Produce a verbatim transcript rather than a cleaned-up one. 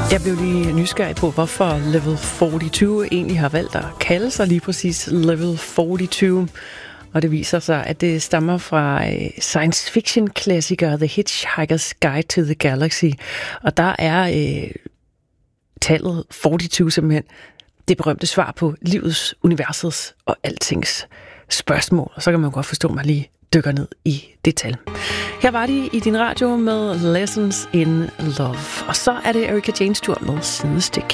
Jeg blev lige nysgerrig på, hvorfor Level fireogtyve egentlig har valgt at kalde sig lige præcis Level fireogtyve. Og det viser sig, at det stammer fra science fiction klassiker The Hitchhiker's Guide to the Galaxy. Og der er øh, tallet fireogtyve simpelthen det berømte svar på livets, universets og altings spørgsmål. Og så kan man godt forstå, at man lige dykker ned i det tal. Her var de i din radio med Lessons in Love. Og så er det Erika Janes tur med Sidestik.